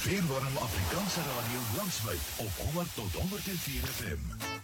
Weer warm Afrikaanse radio landwyd op 100 tot 104 FM.